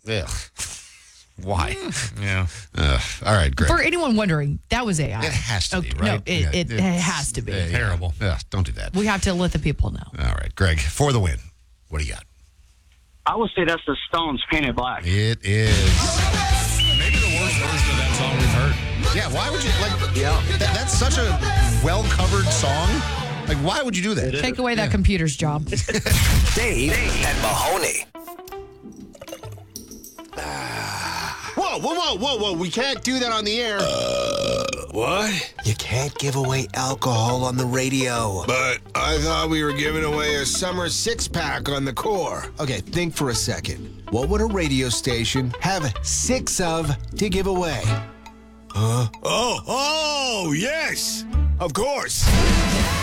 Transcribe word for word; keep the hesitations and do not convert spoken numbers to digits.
Ugh. Why? Yeah. Ugh. All right, Greg. For anyone wondering, that was A I. It has to be, Okay, right? No, it, Yeah, it, it it's- has to be. uh, yeah. Terrible. Ugh, don't do that. We have to let the people know. All right, Greg, for the win. What do you got? I would say that's the Stones Painted Black. It is. Maybe the worst version of that song we've heard. Yeah, why would you, like, yeah. that, that's such a well-covered song. Like, why would you do that? Take away that computer's job. Dave and Mahoney. Whoa, whoa, whoa, whoa, whoa. We can't do that on the air. What? You can't give away alcohol on the radio. But I thought we were giving away a summer six-pack on the core. Okay, think for a second. What would a radio station have six of to give away? Huh? Oh, oh, yes. Of course.